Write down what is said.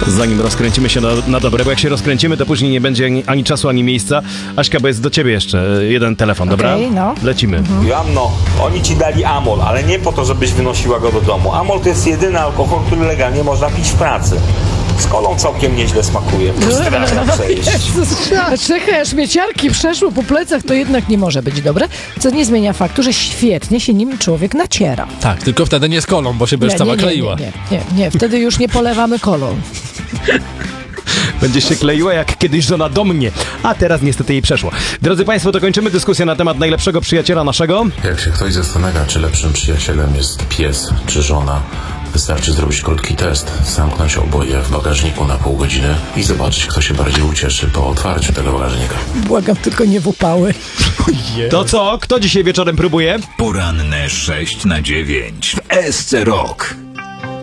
Zanim rozkręcimy się na dobre, bo jak się rozkręcimy, to później nie będzie ani czasu, ani miejsca. Aśka, bo jest do ciebie jeszcze jeden telefon, dobra? Okej, no. Lecimy. Joanno, oni ci dali Amol, ale nie po to, żebyś wynosiła go do domu. Amol to jest jedyny alkohol, który legalnie można pić w pracy. Z kolą całkiem nieźle smakuje. Straszna przejść. Czekaj, aż śmieciarki przeszło po plecach, to jednak nie może być dobre. Co nie zmienia faktu, że świetnie się nim człowiek naciera. Tak, tylko wtedy nie z kolą, bo się będziesz cała kleiła. Nie, wtedy już nie polewamy kolą. Będziesz się kleiła jak kiedyś żona do mnie, a teraz niestety jej przeszło. Drodzy Państwo, to kończymy dyskusję na temat najlepszego przyjaciela naszego. Jak się ktoś zastanawia, czy lepszym przyjacielem jest pies czy żona, wystarczy zrobić krótki test, zamknąć oboje w bagażniku na pół godziny i zobaczyć, kto się bardziej ucieszy po otwarciu tego bagażnika. Błagam, tylko nie w upały. To co? Kto dzisiaj wieczorem próbuje? Poranne 6 na 9 w SC Rock.